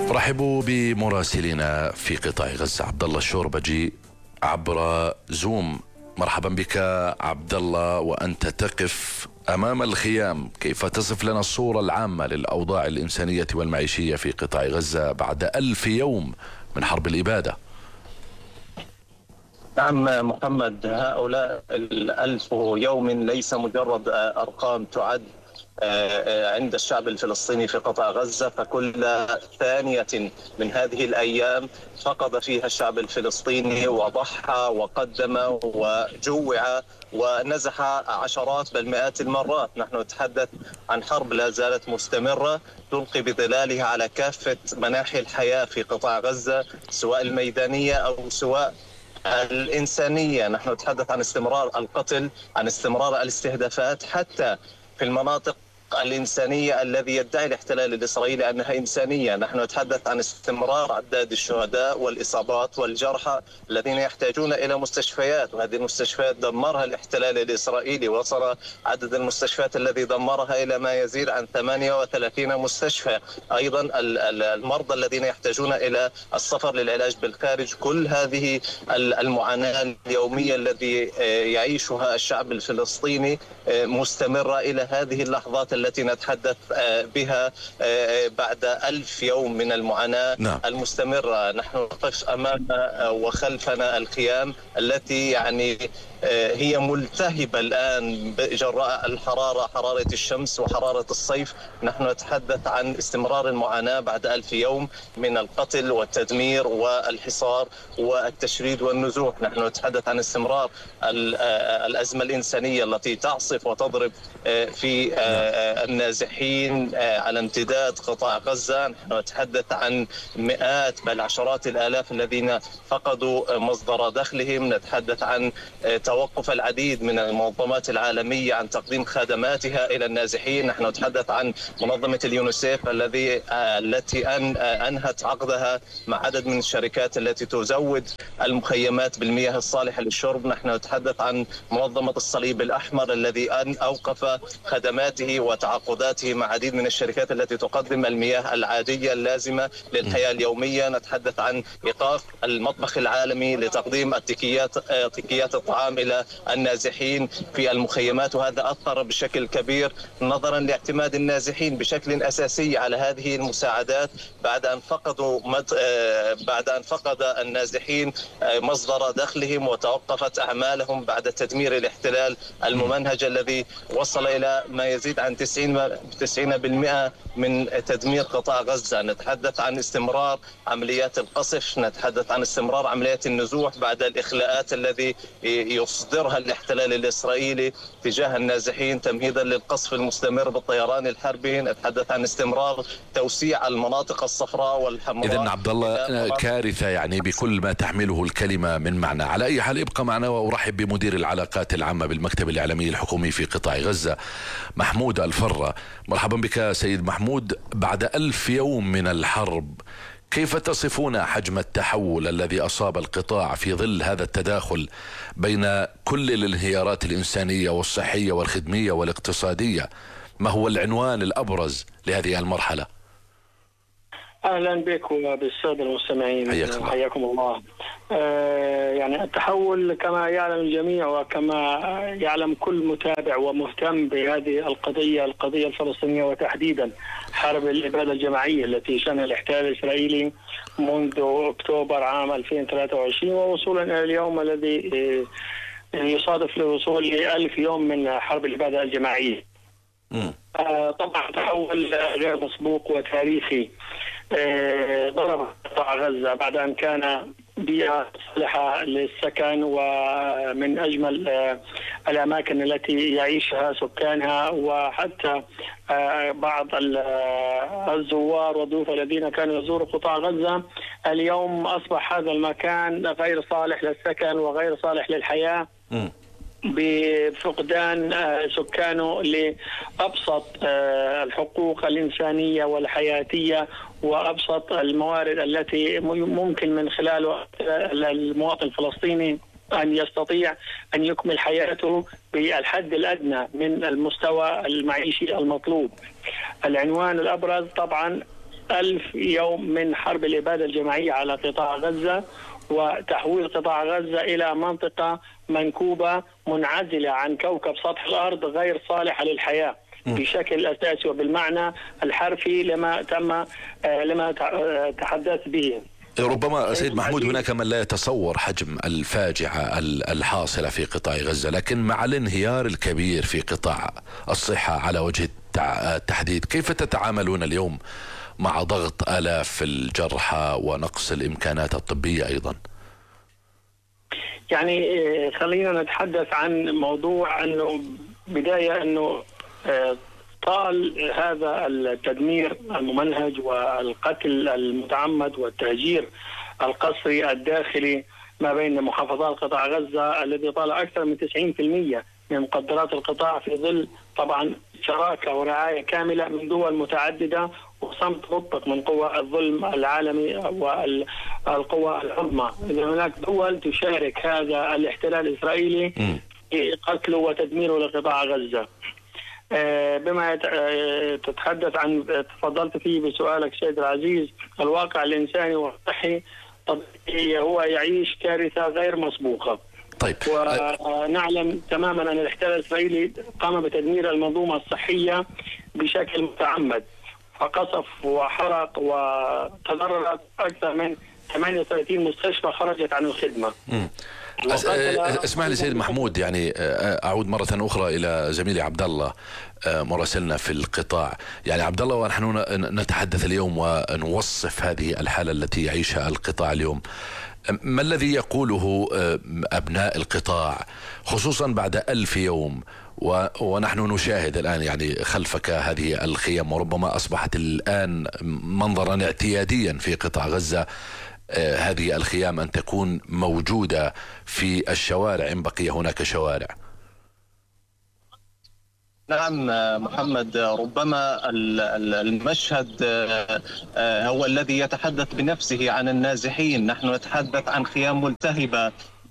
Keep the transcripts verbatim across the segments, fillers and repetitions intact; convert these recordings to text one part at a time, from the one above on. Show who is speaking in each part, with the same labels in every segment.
Speaker 1: رحبوا بمراسلنا في قطاع غزة عبد الله الشوربجي عبر زوم. مرحبا بك عبد الله، وأنت تقف أمام الخيام، كيف تصف لنا الصورة العامة للأوضاع الإنسانية والمعيشية في قطاع غزة بعد ألف يوم من حرب الإبادة؟
Speaker 2: نعم محمد، هؤلاء الألف يوم ليس مجرد أرقام تعد عند الشعب الفلسطيني في قطاع غزة، فكل ثانية من هذه الأيام فقد فيها الشعب الفلسطيني وضحى وقدم وجوع ونزح عشرات بل مئات المرات. نحن نتحدث عن حرب لا زالت مستمرة تلقي بظلالها على كافة مناحي الحياة في قطاع غزة، سواء الميدانية أو سواء الإنسانية. نحن نتحدث عن استمرار القتل، عن استمرار الاستهدافات حتى في المناطق الإنسانية الذي يدعي الاحتلال الإسرائيلي أنها إنسانية. نحن نتحدث عن استمرار أعداد الشهداء والإصابات والجرحى الذين يحتاجون إلى مستشفيات، وهذه المستشفيات دمرها الاحتلال الإسرائيلي. وصل عدد المستشفيات الذي دمرها إلى ما يزيد عن ثمانية وثلاثين مستشفى. أيضا المرضى الذين يحتاجون إلى السفر للعلاج بالخارج. كل هذه المعاناة اليومية التي يعيشها الشعب الفلسطيني مستمرة إلى هذه اللحظات التي نتحدث بها بعد ألف يوم من المعاناة نعم. المستمرة. نحن نقف أمام وخلفنا الخيام التي يعني هي ملتهبة الآن بجراء الحرارة، حرارة الشمس وحرارة الصيف. نحن نتحدث عن استمرار المعاناة بعد ألف يوم من القتل والتدمير والحصار والتشريد والنزوح. نحن نتحدث عن استمرار الأزمة الإنسانية التي تعصف وتضرب في النازحين على امتداد قطاع غزة. نحن نتحدث عن مئات بل عشرات الآلاف الذين فقدوا مصدر دخلهم. نتحدث عن توقف العديد من المنظمات العالمية عن تقديم خدماتها إلى النازحين. نحن نتحدث عن منظمة اليونيسيف الذي التي أن أنهت عقدها مع عدد من الشركات التي تزود المخيمات بالمياه الصالحة للشرب. نحن نتحدث عن منظمة الصليب الأحمر الذي أن أوقف خدماته وتعاقداته مع عديد من الشركات التي تقدم المياه العادية اللازمة للحياة اليومية. نتحدث عن إيقاف المطبخ العالمي لتقديم التكيات تكيات الطعام إلى النازحين في المخيمات، وهذا أثر بشكل كبير نظرا لاعتماد النازحين بشكل أساسي على هذه المساعدات بعد أن فقدوا بعد أن فقد النازحين مصدر دخلهم وتوقفت أعمالهم بعد تدمير الاحتلال الممنهج الذي وصل إلى ما يزيد عن تسعين بالمئة من تدمير قطاع غزة. نتحدث عن استمرار عمليات القصف، نتحدث عن استمرار عمليات النزوح بعد الإخلاءات الذي يصدرها الاحتلال الإسرائيلي تجاه النازحين تمهيدا للقصف المستمر بالطيران الحربي. نتحدث عن استمرار توسيع المناطق الصفراء والحمراء.
Speaker 1: إذن عبد الله كارثة يعني بكل ما تحمله الكلمة من معنى. على أي حال ابقى معنا وأرحب بمدير العلاقات العامة بالمكتب الإعلامي الحكومي في قطاع غزة محمود الفرة. مرحبا بك سيد محمود. بعد ألف يوم من الحرب، كيف تصفون حجم التحول الذي أصاب القطاع في ظل هذا التداخل بين كل الانهيارات الإنسانية والصحية والخدمية والاقتصادية؟ ما هو العنوان الأبرز لهذه المرحلة؟
Speaker 3: أهلا بك وبالسادة المستمعين، حياكم الله. آه يعني التحول كما يعلم الجميع وكما يعلم كل متابع ومهتم بهذه القضية القضية الفلسطينية وتحديدا حرب الإبادة الجماعية التي شنها الاحتلال الإسرائيلي منذ أكتوبر عام ألفين وثلاثة وعشرين ووصولا إلى اليوم الذي يصادف لوصول ألف يوم من حرب الإبادة الجماعية. آه طبعا تحول غير مسبوق وتاريخي آه ضرب قطاع غزة بعد أن كان بيئة صالحة للسكن ومن أجمل آه الأماكن التي يعيشها سكانها، وحتى آه بعض الزوار والضيوف الذين كانوا يزوروا قطاع غزة اليوم أصبح هذا المكان غير صالح للسكن وغير صالح للحياة م. بفقدان سكانه لأبسط الحقوق الإنسانية والحياتية وأبسط الموارد التي ممكن من خلالها المواطن الفلسطيني أن يستطيع أن يكمل حياته بالحد الأدنى من المستوى المعيشي المطلوب. العنوان الأبرز طبعا ألف يوم من حرب الإبادة الجماعية على قطاع غزة، وتحويل قطاع غزة إلى منطقة منكوبة منعزلة عن كوكب سطح الأرض غير صالحة للحياة بشكل أساسي وبالمعنى الحرفي لما تم لما تحدث به.
Speaker 1: ربما سيد محمود هناك من لا يتصور حجم الفاجعة الحاصلة في قطاع غزة، لكن مع الانهيار الكبير في قطاع الصحة على وجه التحديد، كيف تتعاملون اليوم مع ضغط آلاف الجرحى ونقص الإمكانات الطبية أيضا؟
Speaker 3: يعني خلينا نتحدث عن موضوع أنه بداية أنه طال هذا التدمير الممنهج والقتل المتعمد والتهجير القسري الداخلي ما بين محافظات قطاع غزة الذي طال أكثر من تسعين بالمئة من مقدرات القطاع في ظل طبعا شراكة ورعاية كاملة من دول متعددة وصمت مطلق من قوى الظلم العالمي والقوى العظمى. هناك دول تشارك هذا الاحتلال الإسرائيلي في قتله وتدميره لقطاع غزة. بما تتحدث عن تفضلت فيه بسؤالك سيد العزيز، الواقع الإنساني والصحي طبيعي هو يعيش كارثة غير مسبوقة.
Speaker 1: طيب.
Speaker 3: ونعلم تماما أن الاحتلال الإسرائيلي قام بتدمير المنظومة الصحية بشكل متعمد، فقصف وحرق وتضررت أكثر من ثمانية وثلاثين مستشفى خرجت عن الخدمة.
Speaker 1: م. اسمح لي سيد محمود، يعني اعود مرة اخرى الى زميلي عبد الله مراسلنا في القطاع. يعني عبد الله، ونحن نتحدث اليوم ونوصف هذه الحالة التي يعيشها القطاع اليوم، ما الذي يقوله ابناء القطاع خصوصا بعد ألف يوم ونحن نشاهد الآن يعني خلفك هذه الخيم، وربما أصبحت الآن منظرا اعتياديا في قطاع غزة آه هذه الخيام أن تكون موجودة في الشوارع إن بقي هناك شوارع؟
Speaker 2: نعم محمد، ربما المشهد هو الذي يتحدث بنفسه عن النازحين. نحن نتحدث عن خيام ملتهبة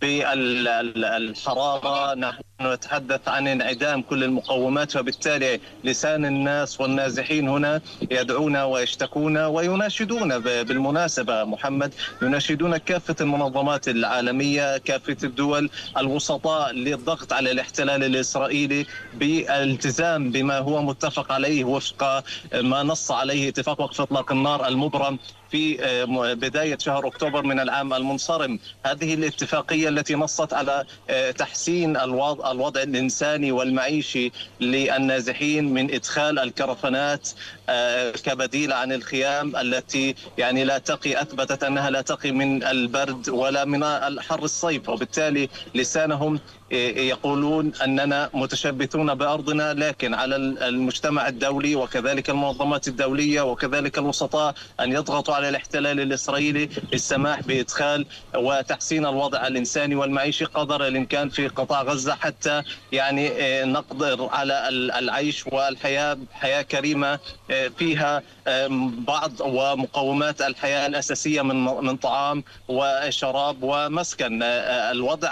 Speaker 2: بالحرارة، نحن نتحدث عن انعدام كل المقومات، وبالتالي لسان الناس والنازحين هنا يدعون ويشتكون ويناشدون. بالمناسبة محمد، يناشدون كافة المنظمات العالمية، كافة الدول الوسطاء للضغط على الاحتلال الإسرائيلي بالالتزام بما هو متفق عليه وفق ما نص عليه اتفاق وقف إطلاق النار المبرم في بداية شهر أكتوبر من العام المنصرم. هذه الاتفاقية التي نصت على تحسين الوضع, الوضع الإنساني والمعيشي للنازحين من إدخال الكرفانات كبديل عن الخيام التي يعني لا تقي، أثبتت أنها لا تقي من البرد ولا من الحر الصيف، وبالتالي لسانهم يقولون أننا متشبثون بأرضنا. لكن على المجتمع الدولي وكذلك المنظمات الدولية وكذلك الوسطاء أن يضغطوا على الاحتلال الإسرائيلي للسماح بإدخال وتحسين الوضع الإنساني والمعيشي قدر الإمكان في قطاع غزة، حتى يعني نقدر على العيش والحياة حياة كريمة فيها بعض ومقومات الحياة الأساسية من من طعام وشراب ومسكن. الوضع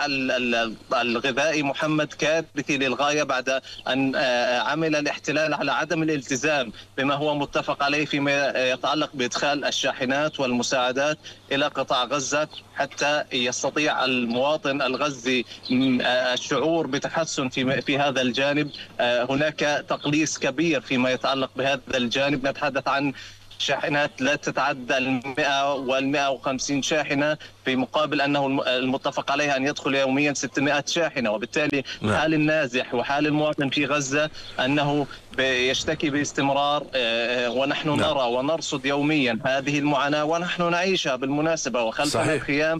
Speaker 2: الغذائي محمد كارثي للغاية بعد أن عمل الاحتلال على عدم الالتزام بما هو متفق عليه فيما يتعلق بإدخال الشاحنات والمساعدات إلى قطاع غزة، حتى يستطيع المواطن الغزي الشعور بتحسن في في هذا الجانب. هناك تقليص كبير فيما يتعلق بهذا الجانب، نتحدث عن شاحنات لا تتعدى المئة والمئة وخمسين شاحنة، في مقابل أنه المتفق عليها أن يدخل يوميا ستمائة شاحنة. وبالتالي لا. حال النازح وحال المواطن في غزة أنه يشتكي باستمرار، ونحن لا. نرى ونرصد يوميا هذه المعاناة ونحن نعيشها بالمناسبة وخلفنا الخيام،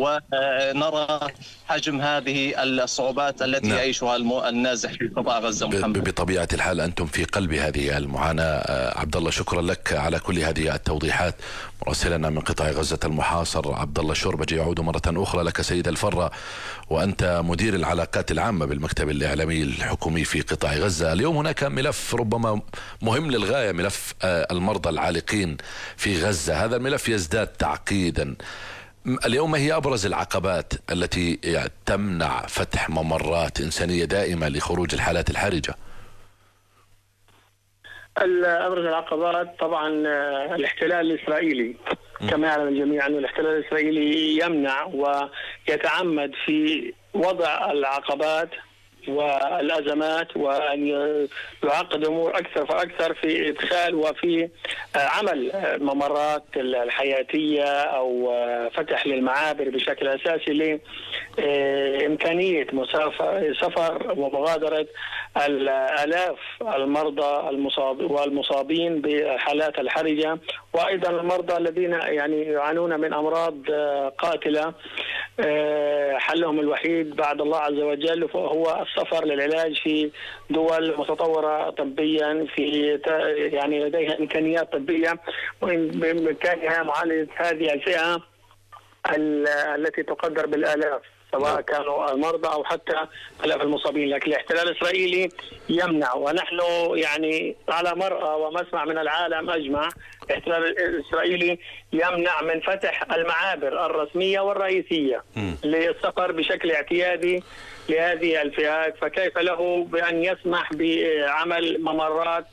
Speaker 2: ونرى حجم هذه الصعوبات التي لا. يعيشها النازح في قطاع غزة. محمد،
Speaker 1: بطبيعة الحال أنتم في قلب هذه المعاناة. عبد الله، شكرا لك على كل هذه التوضيحات. مراسلنا من قطاع غزة المحاصر عبد الله الشوربجي يعود مرة أخرى لك سيد الفرة، وأنت مدير العلاقات العامة بالمكتب الإعلامي الحكومي في قطاع غزة. اليوم هناك ملف ربما مهم للغاية، ملف المرضى العالقين في غزة. هذا الملف يزداد تعقيدا. اليوم ما هي أبرز العقبات التي تمنع فتح ممرات إنسانية دائمة لخروج الحالات الحرجة؟
Speaker 3: أبرز العقبات طبعا الاحتلال الإسرائيلي، كما يعلم الجميع أن الاحتلال الإسرائيلي يمنع ويتعمد في وضع العقبات والأزمات، وأن يعقد أمور أكثر فأكثر في إدخال وفي عمل ممرات الحياتية أو فتح للمعابر بشكل أساسي لإمكانية سفر ومغادرة الآلاف المرضى والمصابين بالحالات الحرجة، وأيضا المرضى الذين يعني يعانون من أمراض قاتلة حلهم الوحيد بعد الله عز وجل هو السفر للعلاج في دول متطورة طبيا، في يعني لديها إمكانيات طبية بإمكانها معالجة هذه الفئة التي تقدر بالآلاف، سواء كانوا المرضى أو حتى آلاف المصابين. لكن الاحتلال الإسرائيلي يمنع، ونحن يعني على مرأى ومسمع من العالم أجمع الاحتلال الإسرائيلي يمنع من فتح المعابر الرسمية والرئيسية م. للسفر بشكل اعتيادي لهذه الفئات، فكيف له بأن يسمح بعمل ممرات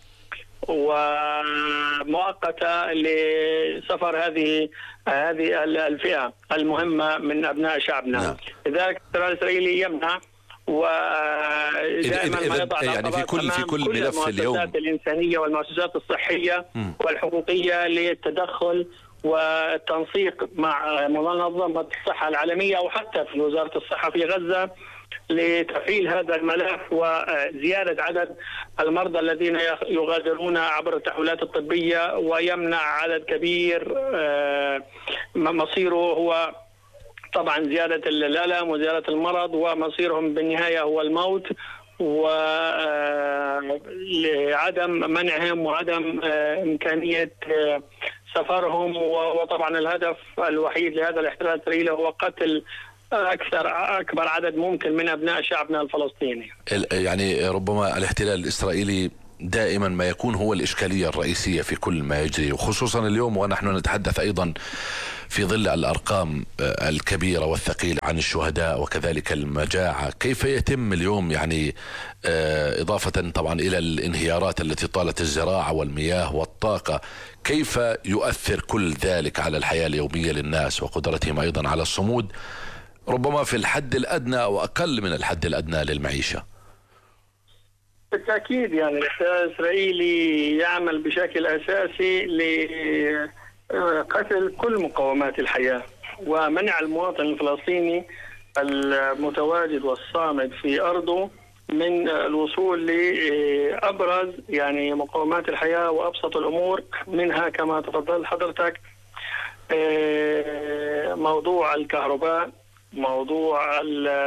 Speaker 3: ومؤقتة لسفر هذه هذه الفئة المهمة من أبناء شعبنا. نعم. لذلك الاحتلال الإسرائيلي يمنع، ودائما ما يضع
Speaker 1: يعني في كل في كل ملف اليوم
Speaker 3: المؤسسات الإنسانية والمؤسسات الصحية م. والحقوقية للتدخل والتنسيق مع منظمة الصحة العالمية أو حتى في وزارة الصحة في غزة لتفعيل هذا الملف وزيادة عدد المرضى الذين يغادرون عبر التحويلات الطبية، ويمنع عدد كبير مصيره هو طبعا زيادة الألم وزيادة المرض، ومصيرهم بالنهاية هو الموت، وعدم منعهم وعدم إمكانية سفرهم. وطبعا الهدف الوحيد لهذا الاحتلال الإسرائيلي هو قتل أكثر أكبر عدد ممكن من أبناء شعبنا الفلسطيني.
Speaker 1: يعني ربما الاحتلال الإسرائيلي دائما ما يكون هو الإشكالية الرئيسية في كل ما يجري، وخصوصا اليوم ونحن نتحدث أيضا في ظل الأرقام الكبيرة والثقيلة عن الشهداء وكذلك المجاعة. كيف يتم اليوم يعني إضافة طبعا إلى الانهيارات التي طالت الزراعة والمياه والطاقة، كيف يؤثر كل ذلك على الحياة اليومية للناس وقدرتهم أيضا على الصمود ربما في الحد الأدنى أو أقل من الحد الأدنى للمعيشة؟
Speaker 3: بالتأكيد يعني الاحتلال الإسرائيلي يعمل بشكل أساسي لقتل كل مقومات الحياة ومنع المواطن الفلسطيني المتواجد والصامد في أرضه من الوصول لأبرز يعني مقومات الحياة وأبسط الأمور منها كما تفضل حضرتك موضوع الكهرباء، موضوع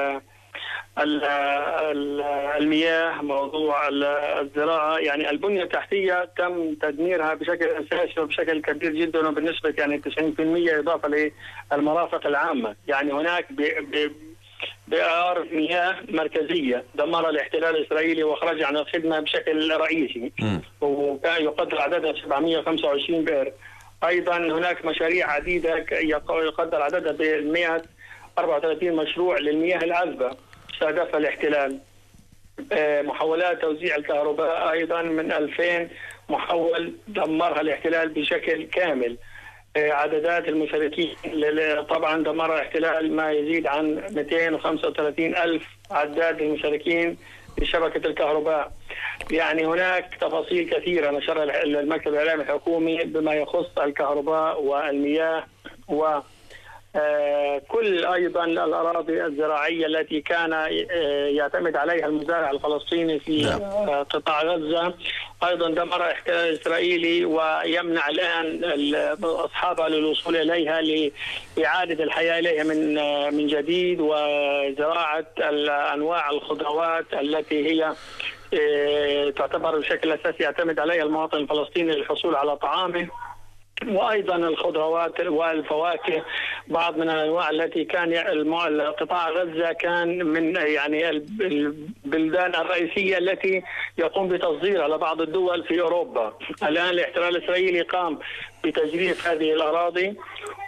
Speaker 3: المياه، موضوع الزراعة. يعني البنية التحتية تم تدميرها بشكل أساسي وبشكل كبير جدا وبالنسبة يعني تسعين بالمئة إضافة للمرافق العامة. يعني هناك بئار مياه مركزية دمرها الاحتلال الإسرائيلي وخرج عن الخدمة بشكل رئيسي، وكان يقدر عددها سبعمئة وخمسة وعشرين بئر. أيضا هناك مشاريع عديدة يقدر عددها ب مئة وأربعة وثلاثين مشروع للمياه العذبة استهدفها الاحتلال. محاولات توزيع الكهرباء أيضا من ألفين محول دمرها الاحتلال بشكل كامل. عددات المشاركين طبعا دمر الاحتلال ما يزيد عن مئتين وخمسة وثلاثين ألف عداد المشاركين في شبكة الكهرباء. يعني هناك تفاصيل كثيرة نشرها المكتب الإعلامي الحكومي بما يخص الكهرباء والمياه و كل أيضا الأراضي الزراعية التي كان يعتمد عليها المزارع الفلسطيني في قطاع غزة أيضا دمر الاحتلال الإسرائيلي ويمنع الآن أصحابها للوصول إليها لإعادة الحياة إليها من من جديد، وزراعة أنواع الخضروات التي هي تعتبر بشكل أساسي يعتمد عليها المواطن الفلسطيني للحصول على طعامه، وأيضا الخضروات والفواكه. بعض من الأنواع التي كان قطاع غزة كان من يعني البلدان الرئيسية التي يقوم بتصديرها لبعض الدول في أوروبا. الآن الاحتلال الإسرائيلي قام بتجريف هذه الأراضي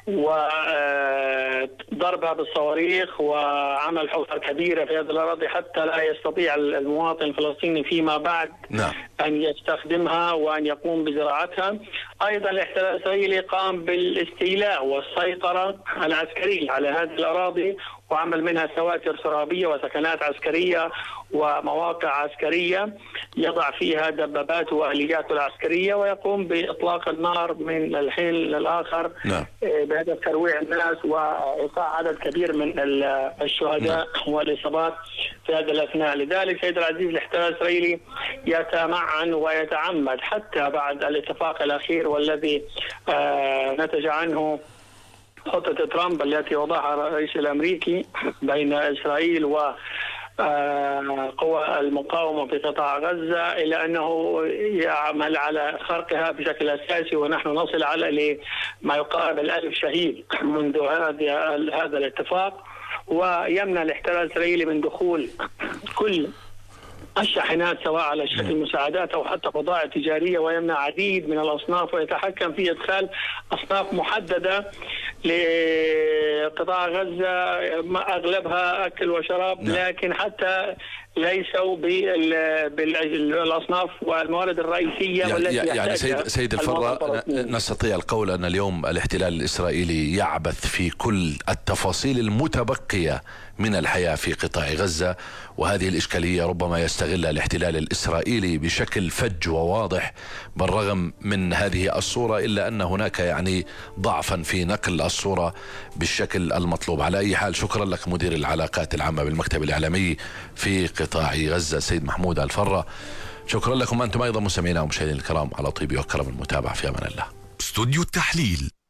Speaker 3: وضربها بالصواريخ وعمل حوثة كبيرة في هذه الأراضي حتى لا يستطيع المواطن الفلسطيني فيما بعد
Speaker 1: نعم.
Speaker 3: أن يستخدمها وأن يقوم بزراعتها. أيضا الاحتلال الإسرائيلي قام بالاستيلاء والسيطرة العسكرية على هذه الأراضي وعمل منها سواتر سرابية وسكنات عسكرية ومواقع عسكرية يضع فيها دباباته وآلياته العسكرية ويقوم بإطلاق النار من الحين للآخر.
Speaker 1: نعم.
Speaker 3: بهدف ترويع الناس وإيقاع عدد كبير من الشهداء. نعم. والإصابات في هذا الأثناء. لذلك سيد العزيز الاحتلال الإسرائيلي يتمعن ويتعمد حتى بعد الاتفاق الأخير والذي نتج عنه خطة ترامب التي وضعها الرئيس الأمريكي بين إسرائيل و قوى المقاومة في قطاع غزة إلى أنه يعمل على خرقها بشكل أساسي، ونحن نصل على ما يقارب الألف شهيد منذ هذا الاتفاق، ويمنع الاحتلال الإسرائيلي من دخول كل الشاحنات سواء على شكل مساعدات أو حتى بضائع تجارية، ويمنع عديد من الأصناف ويتحكم في إدخال أصناف محددة لقطاع غزة أغلبها أكل وشراب. نعم. لكن حتى ليسوا بالأصناف والموارد الرئيسية
Speaker 1: يعني,
Speaker 3: والتي
Speaker 1: يعني سيد, سيد الفرة نستطيع القول أن اليوم الاحتلال الإسرائيلي يعبث في كل التفاصيل المتبقية من الحياة في قطاع غزة، وهذه الإشكالية ربما يستغلها الاحتلال الإسرائيلي بشكل فج وواضح بالرغم من هذه الصورة، إلا أن هناك يعني ضعفا في نقل الصورة بالشكل المطلوب. على أي حال شكرا لك مدير العلاقات العامة بالمكتب الإعلامي في قطاع غزة سيد محمود الفرة. شكرا لكم أنتم أيضا مستمعينا ومشاهدينا الكرام على طيب وكرم المتابعة. في أمان الله.
Speaker 4: استوديو التحليل.